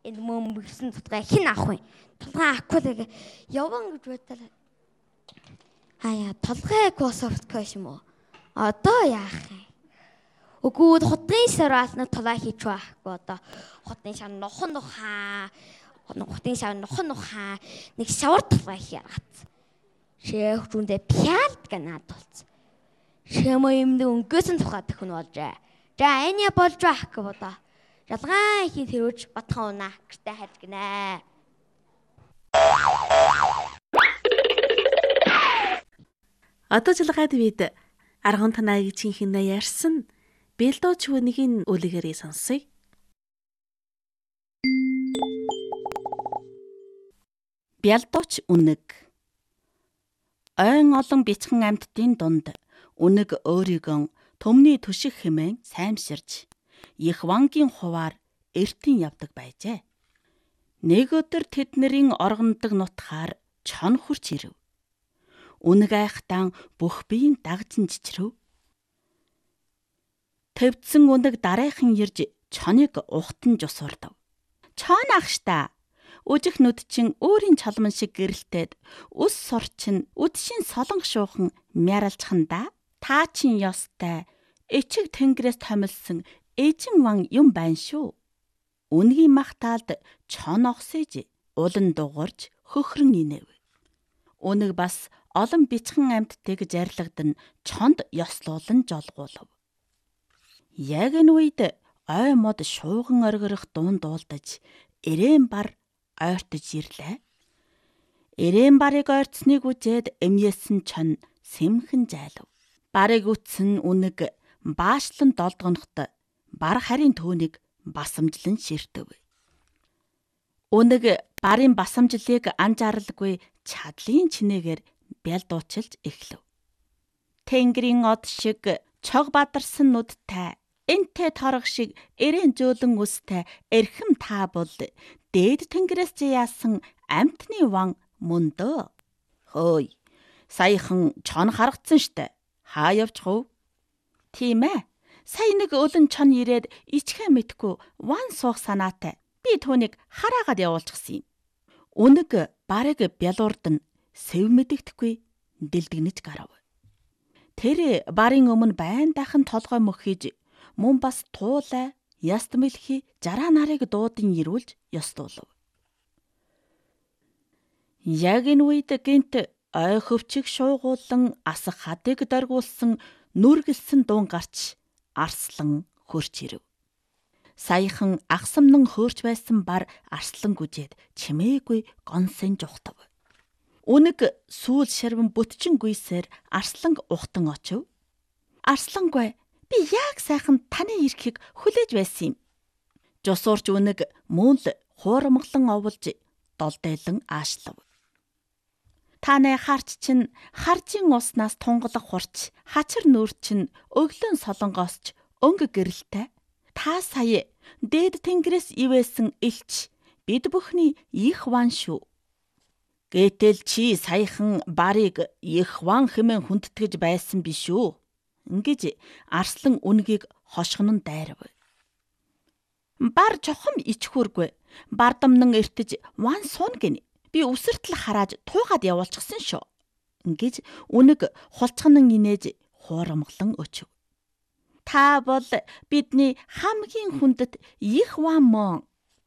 энэ мөнгөсөн тутгай хэн авах вэ? Тулгаан авахгүй л яван гэж бодтал. Хаяа толгой кософтко юм уу? Одоо яах юм? Үгүй хотын сараална толаа хийж байхгүй одоо. Хотын шар нохон нухаа. Хотын шар нохон нухаа. Нэг шавар толгой хийгээд. Шээх жүндэ пиалт ганаад болц. Шэмо юмд өнгөөсөн тухайд хүн болжээ. За энэ болж байхгүй бодоо. Жалгаан ихийн тэрүүж батхан унаа гэртээ харж гинэ. Одоо жалгаад бид арган танаа гэж хинхэнэ ярьсан бэлдооч хүнийг үлгэрээ сонсъё. Бэлдооч үнэг. Ойн олон бяцхан амьтдын дунд үнэг өөрийгөө төмний түшиг хэмээн саймширж их вангийн хуваар эртэн явдаг байжээ. Нэг өдөр тэднэрийн оргондог нутгаар чон хурч ирэв. Үнэг айхтан бүх биеийн дагжин чичрэв. Төвдсөн үнэг дараахан ирж чоныг ухтан жусурдав. Чон ахшта. Үжих нүд чин өөрийн чалман шиг гэрэлтээд үс сурчин үдшийн солонх шуухан мярлцханда та чин ёстой эчиг тэнгэрээс томилсон эжин ван юм байна шүү. Үнгийн махтаалд чон огсэж улан дугарч хөхрөн инэв. Үнэг бас олон бичхэн амьтдыг зарлагдан чонд ёслуулан жолгуулав. Яг энэ үед ой мод шууган оргирох дуун дуулдаж эрээн бар ойртож ирлээ. Эрээн барыг ойртсныг үзээд эмьээсэн чон сэмхэн зайлав. Барыг үтсэн үнэг баашлан долдгонохт бар харийн төөнийг басамжлан ширтэв. Үнэг барын басамжлыг анзааралгүй чадлын чинээгээр бялдуучилж эхлэв. Тэнгэрийн од шиг чог бадарсан нүдтэй, энтэй торох шиг эрээн зөөлөн үстэй эрхэм та бол дээд тэнгэрээс яасан амьтны ван мөндөө. Хөөй, саяхан чон харгацсан штэ. Хаа явчих вэ? Тийм ээ. Сая нэг өлөн чон ирээд ичхэ мэдгүй ван суух санаатай. Би түүнийг хараагаад явуулчихсан юм. Үнэг барыг бялуурдан сэв мэдэгдэхгүй дэлдэгнэж гарав. Тэр барын өмнө байн дахин толгой мөхөж мөн бас туулай яст мэлхи жараа нарыг дуудан ирүүлж ёслуулв. Яг энэ үед гинт ой хөвчиг шуугуулан асах хадыг доргуулсан нүргэлсэн дуун гарч арслан хөрч ирэв. Саяхан агсамнан хөөрч байсан бар арслан гүжээд чимээгүй гонсын жухтав. Үнэг сүүл шарван бүтчин гүйсээр арслан ухтан очив. Арслангүй би яг сайхан таны ирэхийг хүлээж байсан юм. Жусуурч үнэг мөн л хуурамглан оволж долдойлон аашлав. Танай харч чин харжийн уснаас тунгалах хурч хачир нүүр чин өглөн солонгоосч өнгө гэрэлтэй. Та сая дээд тэнгэрээс ивээсэн элч бид бүхний их ван шүү. Гэтэл чи саяхан барыг их ван хэмээн хүндэтгэж байсан биш үү? Ингэж арслан үнгийг хошгонон дайрав. Бар чохом ичхүүргүй бардамнан эртэж ван суун гинэ. Би үсэртэл харааж туугаад явуулчихсан шүү. Ингэж үнэг хулцганан инээж хуурамглан өчөв. Та бол бидний хамгийн хүндэт их ван мөн.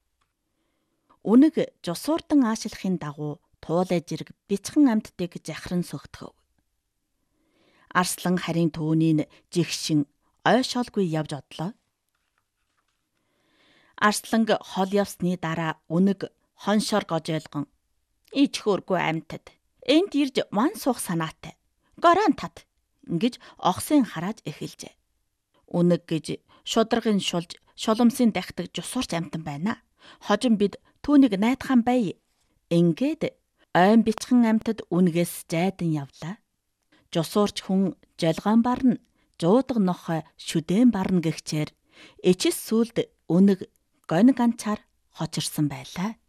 Үнэг жусуурдан аашлахын дагуу туулай жирэг бичхэн амьтдыг захиран сөгтгөв. Арслан харин түүнийг жигшин ойшоолгүй явж одлоо. Арсланг хол явсны дараа үнэг хоншоор гожойлгон ичхүүргүй амьтад энд ирж ван суух санаатай. Горон тат ингэж огсын харааж эхэлжээ. Үнэг гэж шударгын шулж шулумсын дахдаг жусуурч амтан байна. Хожим бид түүнийг найдахан бай. Ингээд ойн бичхэн амьтад үнэгээс зайдан явлаа. Жусуурч хүн жолгоон барна, жуудаг нохой шүдэн барна гэгчээр ичис сүлд үнэг гонь ганцаар хочирсан байлаа.